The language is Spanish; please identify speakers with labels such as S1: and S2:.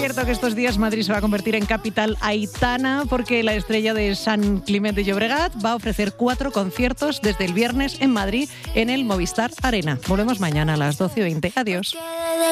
S1: cierto que estos días Madrid se va a convertir en capital aitana porque la estrella de Sant Climent de Llobregat va a ofrecer 4 conciertos desde el viernes en Madrid en el Movistar Arena. Volvemos mañana a las 12:20. Adiós.